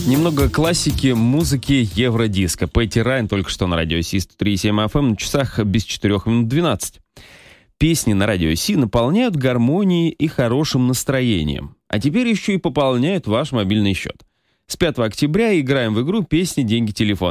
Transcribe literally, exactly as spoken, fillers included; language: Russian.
Немного классики музыки евродиско. Пэтти Райан только что на радио Си сто три и семь эф эм на часах без четырех минут двенадцать. Песни на радио Си наполняют гармонией и хорошим настроением. А теперь еще и пополняют ваш мобильный счет. С пятого октября играем в игру «Песни, деньги, телефон».